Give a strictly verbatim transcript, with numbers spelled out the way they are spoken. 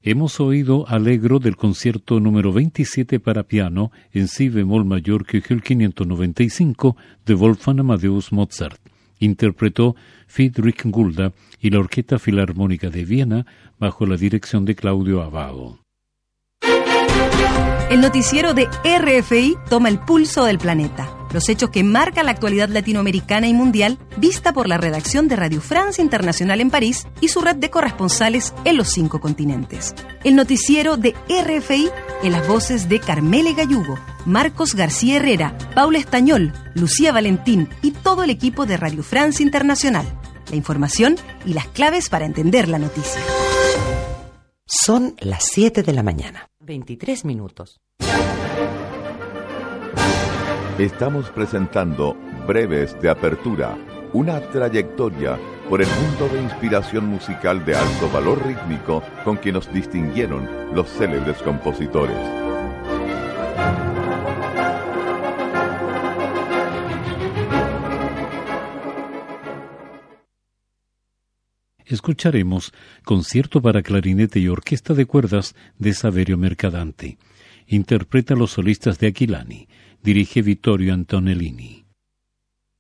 Hemos oído Allegro del concierto número veintisiete para piano en si bemol mayor que el quinientos noventa y cinco de Wolfgang Amadeus Mozart. Interpretó Friedrich Gulda y la Orquesta Filarmónica de Viena bajo la dirección de Claudio Abbado. El noticiero de R F I toma el pulso del planeta. Los hechos que marcan la actualidad latinoamericana y mundial, vista por la redacción de Radio Francia Internacional en París y su red de corresponsales en los cinco continentes. El noticiero de R F I en las voces de Carmele Gallugo, Marcos García Herrera, Paula Estañol, Lucía Valentín y todo el equipo de Radio Francia Internacional. La información y las claves para entender la noticia. Son las siete de la mañana, veintitrés minutos. Estamos presentando Breves de Apertura, una trayectoria por el mundo de inspiración musical de alto valor rítmico con que nos distinguieron los célebres compositores. Escucharemos Concierto para clarinete y orquesta de cuerdas de Saverio Mercadante. Interpreta los solistas de Aquilani. Dirige Vittorio Antonellini.